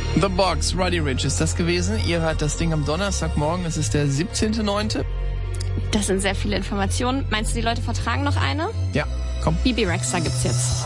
The Box, Roddy Ricch ist das gewesen. Ihr hört das Ding am Donnerstagmorgen, es ist der 17.9. Das sind sehr viele Informationen. Meinst du, die Leute vertragen noch eine? Ja, komm. Bibi Rexha gibt's jetzt.